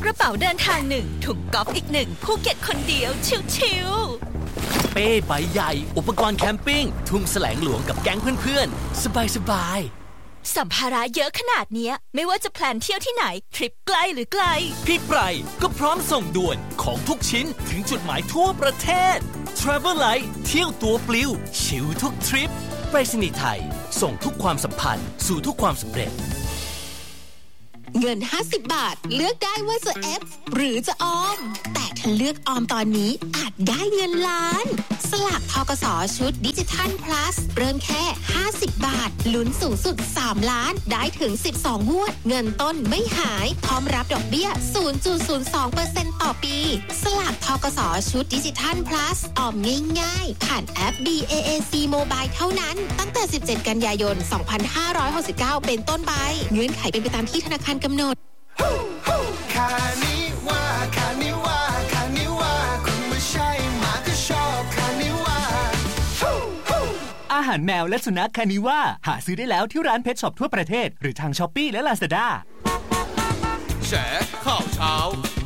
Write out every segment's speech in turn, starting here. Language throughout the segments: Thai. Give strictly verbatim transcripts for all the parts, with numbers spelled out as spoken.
กระเป๋าเดินทางหนึ่งถุงกอล์ฟอีกหนึ่งภูเก็ตคนเดียวชิวๆเป้ใบใหญ่อุปกรณ์แคมปิ้งทุ่งแสลงหลวงกับแก๊งเพื่อนๆสบายๆสัมภาระเยอะขนาดนี้ไม่ว่าจะแพลนเที่ยวที่ไหนทริปใกล้หรือไกลพี่ไพรก็พร้อมส่งด่วนของทุกชิ้นถึงจุดหมายทั่วประเทศ Travel Light เที่ยวตัวปลิวชิลทุกทริปไปรษณีย์ไทยส่งทุกความสัมพันธ์สู่ทุกความสำเร็จเงินห้าสิบบาทเลือกได้ว่าจะ F หรือจะออมแต่ถ้าเลือกออมตอนนี้อาจได้เงินล้านสลากธกส.ชุดดิจิทัล plus เริ่มแค่ห้าสิบบาทลุ้นสูงสุดสามล้านได้ถึงสิบสองงวดเงินต้นไม่หายพร้อมรับดอกเบี้ย ศูนย์จุดศูนย์สองเปอร์เซ็นต์ ต่อปีสลากธกส.ชุดดิจิทัล plus ออมง่ายๆผ่านแอป บี เอ เอ ซี Mobile เท่านั้นตั้งแต่สิบเจ็ดกันยายนสองพันห้าร้อยหกสิบเก้าเป็นต้นไปเงื่อนไขเป็นไปตามที่ธนาคารกำหนดคานิว่าคานิว่าคานิว่าคุณไม่ใช่หมาก็ชอบคานิว่าอาหารแมวและสุนัขคานิว่าหาซื้อได้แล้วที่ร้านเพทช็อปทั่วประเทศหรือทางช้อปปี้และลาซาด้าแฉข่าวเช้า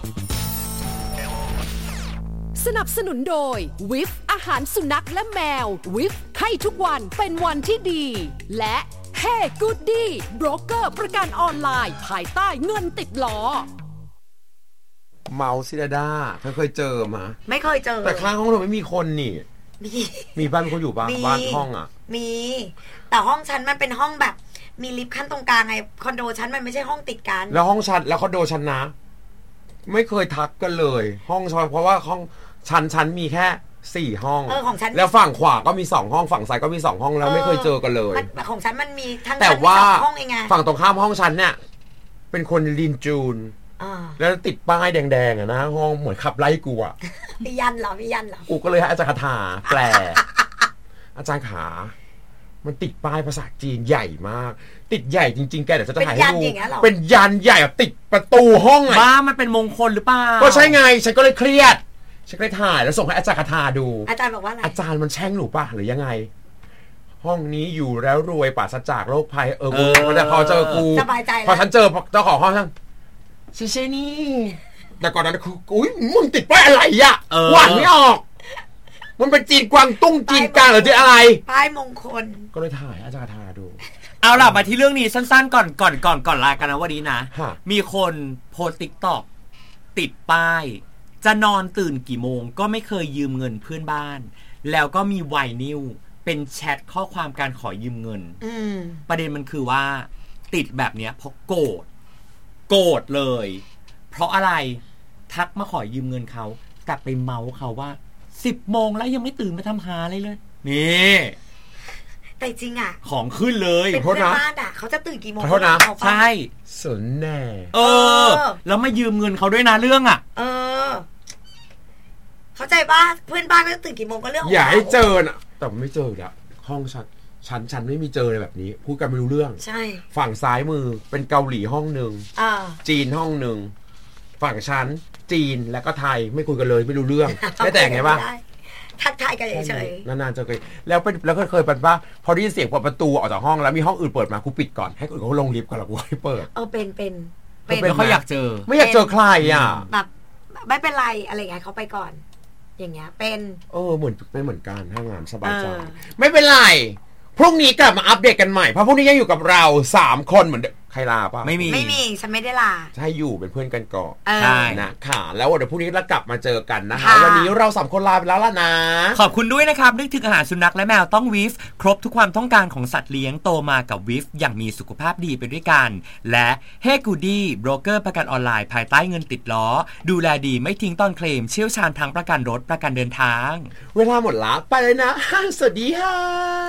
สนับสนุนโดยวิฟอาหารสุนัขและแมววิฟให้ทุกวันเป็นวันที่ดีและเฮ้กูดดี้โบรกเกอร์ประกันออนไลน์ภายใต้เงินติดล้อเมาซิดาดาเธอเคยเจอมาไม่เคยเจอแต่ข้างห้องเธอไม่มีคนนี่มีมีบ้านคนอยู่บ้านบ้านห้องอ่ะมีแต่ห้องฉันมันเป็นห้องแบบมีลิฟต์ขั้นตรงกลางไงคอนโดฉันมันไม่ใช่ห้องติดกันแล้วห้องฉันแล้วคอนโดฉันนะไม่เคยทักกันเลยห้องชอยเพราะว่าห้องชั้นชั้นมีแค่สี่ห้องเออของฉันแล้วฝั่งขวาก็มีสองห้องฝั่งซ้ายก็มีสองห้องแล้วไม่เคยเจอกันเลยของฉันมันมีทั้งแต่ว่าห้องเองไงฝั่งตรงข้ามห้องฉันเนี่ยเป็นคนลินจูนแล้วติดป้ายแดงๆอ่ะนะห้องเหมือนขับไล่กูอ่ะพี่ยันเหรอพี่ยันเหรอกูก็เลยให้อาจารย์คาถาแปลอาจารย์ขามันติดป้ายภาษาจีนใหญ่มากติดใหญ่จริงๆแกเดี๋ยวจะถ่ายให้ดูเป็นยันใหญ่ติดประตูห้องไงบ้ามันเป็นมงคลหรือเปล่าก็ใช่ไงฉันก็เลยเครียดฉันก็เลยถ่ายแล้วส่งให้อาจารย์คาถาดูอาจารย์บอกว่าอะไรอาจารย์มันแช่งหนูป่ะหรือยังไงห้องนี้อยู่แล้วรวยปราศจากโรคภัยเออมึงแต่พอเจอกูสบายใจแล้วพอฉันเจอเจ้าของห้องฉันเช่ๆนี่แต่ก่อนนั้นคืออุ้ยมึงติดป้ายอะไรอ่ะหวานไม่ออกมันเป็นจีนกวางตุ้งจีนกลางหรือจีนอะไรป้ายมงคลก็เลยถ่ายอาจารย์คาถาดูเอาล่ะมาที่เรื่องนี้สั้นๆก่อนก่อนก่อนก่อนลากันนะวันนี้นะมีคนโพสต์ TikTok ติดป้ายจะนอนตื่นกี่โมงก็ไม่เคยยืมเงินเพื่อนบ้านแล้วก็มีไวนิลเป็นแชทข้อความการขอยืมเงินประเด็นมันคือว่าติดแบบเนี้ยเพราะโกรธโกรธเลยเพราะอะไรทักมาขอยืมเงินเขากลับไปเมาเขาว่าสิบโมงแล้วยังไม่ตื่นมาทำหาอะไรเลยนี่แต่จริงอ่ะของขึ้นเลยเป็นเพื่อนบ้านอ่ะเขาจะตื่นกี่โมงขอโทษนะใช่สนแน่เออแล้วมายืมเงินเขาด้วยนะเรื่องอ่ะเออเข้าใจป่ะเพื่อนบ้านก็ตื่นกี่โมงก็เรื่องของอย่าให้เจอน่ะแต่ไม่เจอแล้วห้องฉันฉันฉันไม่มีเจอเลยแบบนี้พูดกันไม่รู้เรื่องใช่ฝั่งซ้ายมือเป็นเกาหลีห้องนึงจีนห้องนึงฝั่งฉันจีนแล้วก็ไทยไม่คุยกันเลยไม่รู้เรื่องไม่แต่งไงป่ะทักทายกันเฉยๆนานๆจะเคยแล้วเป็นแล้วก็เคยเป็นป่ะพอได้ยินเสียงเปิดประตูออกจากห้องแล้วมีห้องอื่นเปิดมากูปิดก่อนให้คนเขาลงลิฟต์ก่อนแล้วกูให้เปิดเออเป็นเป็นเป็นเขาอยากเจอไม่อยากเจอใครอ่ะแบบไม่เป็นไรอะไรอย่างเงี้ยเขาไปก่อนอย่างเงี้ยเป็นเออเหมือนไม่เหมือนกันถ้างานสบายใจไม่เป็นไรพรุ่งนี้กลับมาอัปเดตกันใหม่เพราะพรุ่งนี้ยังอยู่กับเราสามคนเหมือนใครลาป่ะไม่มีไม่มีฉันไม่ได้ลาใช่อยู่เป็นเพื่อนกันก่อนใช่นะค่ะแล้วเดี๋ยวพรุ่งนี้เรากลับมาเจอกันนะคะวันนี้เราสามคนลาไปแล้วล่ะนะขอบคุณด้วยนะครับนึกถึงอาหารสุนัขและแมวต้องวิฟครบทุกความต้องการของสัตว์เลี้ยงโตมากับวิฟอย่างมีสุขภาพดีไปด้วยกันและเฮกูดี้โบรกเกอร์ประกันออนไลน์ภายใต้เงินติดล้อดูแลดีไม่ทิ้งตอนเคลมเชี่ยวชาญทั้งประกันรถประกันเดินทางเวลาหมดละไปเลยนะสวัสดีค่ะ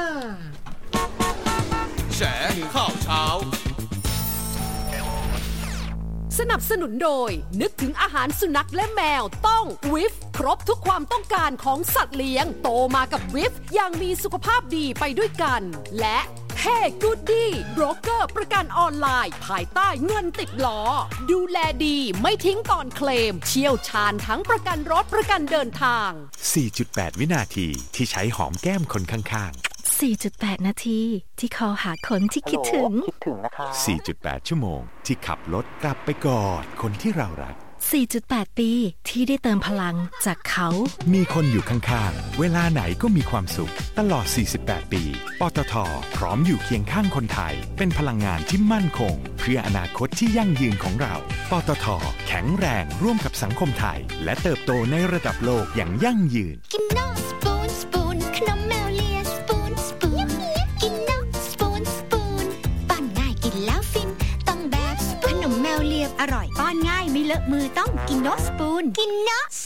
แฉข่าวเช้าสนับสนุนโดยนึกถึงอาหารสุนัขและแมวต้องวิฟครบทุกความต้องการของสัตว์เลี้ยงโตมากับวิฟอย่างมีสุขภาพดีไปด้วยกันและเฮ้กูดดี้โบรกเกอร์ประกันออนไลน์ภายใต้เงินติดล้อดูแลดีไม่ทิ้งก่อนเคลมเชี่ยวชาญทั้งประกันรถประกันเดินทางสี่จุดแปด วินาทีที่ใช้หอมแก้มคนข้างๆ สี่จุดแปด นาทีที่คอหาคนที่คิดถึงคิดถึงนะคะ สี่จุดแปด ชั่วโมงที่ขับรถกลับไปกอดคนที่เรารักสี่จุดแปด ปีที่ได้เติมพลังจากเขามีคนอยู่ข้างๆเวลาไหนก็มีความสุขตลอดสี่สิบแปดปีปตท.พร้อมอยู่เคียงข้างคนไทยเป็นพลังงานที่มั่นคงเพื่ออนาคตที่ยั่งยืนของเราปตท.แข็งแรงร่วมกับสังคมไทยและเติบโตในระดับโลกอย่างยั่งยืนกินนอสปูนสปูนขนมแมวเลียสปูนสปูนกินนอสปูนสปูนป้อนง่ายกินแล้วฟินต้องแบบขนมแมวเลียอร่อยป้อนง่ายไม่เลอะมือต้องกินนอสปูนกินนอส